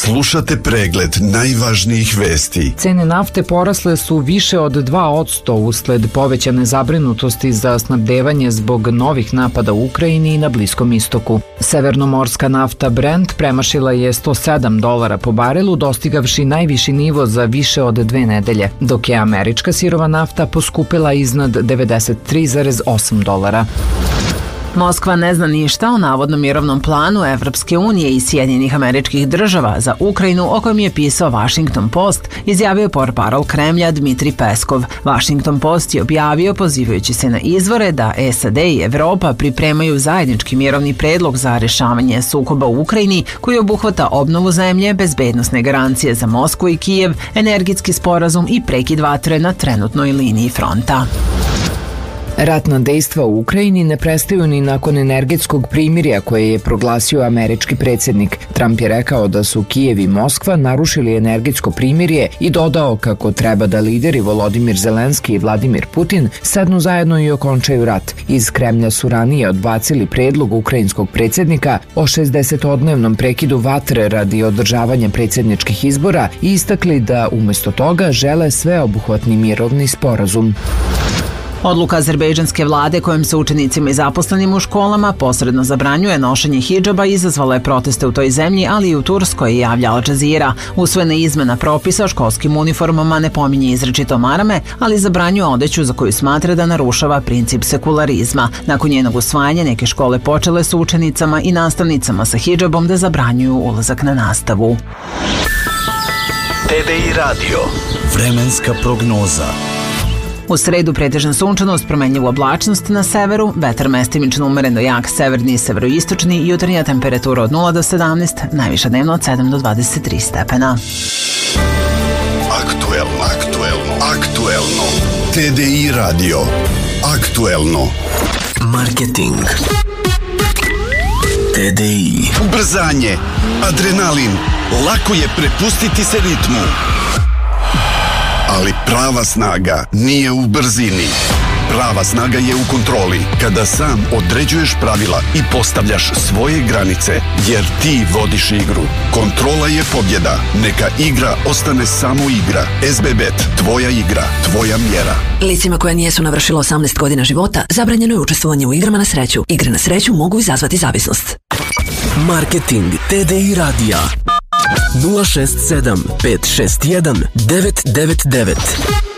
Slušate pregled najvažnijih vesti. Cene nafte porasle su više od 2% usled povećane zabrinutosti za snabdevanje zbog novih napada u Ukrajini i na Bliskom istoku. Severnomorska nafta Brent premašila je $107 po barelu, dostigavši najviši nivo za više od 2 nedelje, dok je američka sirova nafta poskupila iznad $93,8. Moskva ne zna ništa o navodnom mirovnom planu Evropske unije i Sjedinjenih Američkih Država za Ukrajinu, o kojem je pisao Washington Post, izjavio portparol Kremlja Dmitri Peskov. Washington Post je objavio, pozivajući se na izvore, da SAD i Evropa pripremaju zajednički mirovni predlog za rešavanje sukoba u Ukrajini, koji obuhvata obnovu zemlje, bezbednosne garancije za Moskvu i Kijev, energetski sporazum i prekid vatre na trenutnoj liniji fronta. Ratna dejstva u Ukrajini ne prestaju ni nakon energetskog primirja koje je proglasio američki predsjednik. Trump je rekao da su Kijev i Moskva narušili energetsko primirje i dodao kako treba da lideri Volodimir Zelenski i Vladimir Putin sednu zajedno i okončaju rat. Iz Kremlja su ranije odbacili predlog ukrajinskog predsjednika o 60-dnevnom prekidu vatre radi održavanja predsjedničkih izbora i istakli da umjesto toga žele sveobuhvatni mirovni sporazum. Odluka azerbejdžanske vlade kojom se učenicima i zaposlenim u školama posredno zabranjuje nošenje hidžaba izazvala je proteste u toj zemlji, ali i u Turskoj, javlja Al Jazeera. Usvojena izmena propisa o školskim uniformama ne pominje izričito marame, ali zabranjuje odeću za koju smatra da narušava princip sekularizma. Nakon njenog usvajanja neke škole počele su učenicama i nastavnicama sa hidžabom da zabranjuju ulazak na nastavu. TDI radio. Vremenska prognoza. U sredu pretežna sunčanost, promenljivu oblačnost na severu, vetar mestimično umereno jak severni i severoistočni i jutarnja temperatura od 0 do 17, najviša dnevno od 7 do 23 stepena. Aktuelno. TDI radio. Aktuelno. Marketing. TDI. Ubrzanje, adrenalin, lako je prepustiti se ritmu. Ali prava snaga nije u brzini. Prava snaga je u kontroli, kada sam određuješ pravila i postavljaš svoje granice, jer ti vodiš igru. Kontrola je pobjeda. Neka igra ostane samo igra. SBBet, tvoja igra, tvoja mjera. Licima koja nijesu navršila 18 godina života zabranjeno je učestvovanje u igrama na sreću. Igre na sreću mogu izazvati zavisnost. Marketing TDI radija 067 561 999.